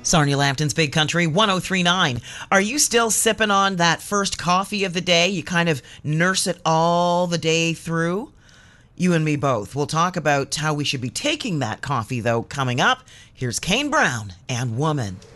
Sarnia Lambton's Big Country 1039. Are you still sipping on that first coffee of the day? You kind of nurse it all the day through? You and me both. We'll talk about how we should be taking that coffee, though, coming up. Here's Kane Brown and Woman.